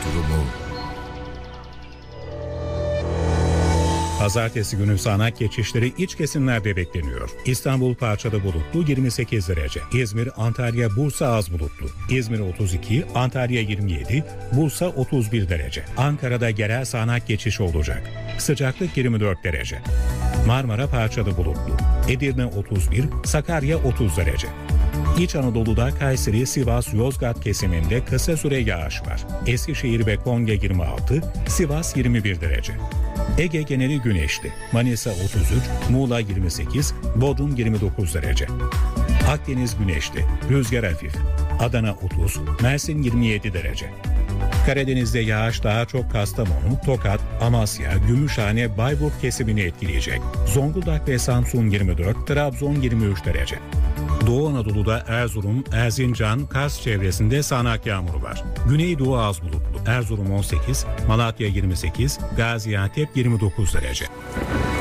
durumu. Pazartesi günü sağanak geçişleri iç kesimlerde bekleniyor. İstanbul parçada bulutlu 28 derece. İzmir, Antalya, Bursa az bulutlu. İzmir 32, Antalya 27, Bursa 31 derece. Ankara'da yerel sağanak geçiş olacak. Sıcaklık 24 derece. Marmara parçada bulutlu. Edirne 31, Sakarya 30 derece. İç Anadolu'da Kayseri, Sivas, Yozgat kesiminde kısa süre yağış var. Eskişehir ve Konya 26, Sivas 21 derece. Ege geneli güneşli. Manisa 33, Muğla 28, Bodrum 29 derece. Akdeniz güneşli. Rüzgar hafif. Adana 30, Mersin 27 derece. Karadeniz'de yağış daha çok Kastamonu, Tokat, Amasya, Gümüşhane, Bayburt kesimini etkileyecek. Zonguldak ve Samsun 24, Trabzon 23 derece. Doğu Anadolu'da Erzurum, Erzincan, Kars çevresinde sağanak yağmur var. Güneydoğu az bulutlu. Erzurum 18, Malatya 28, Gaziantep 29 derece.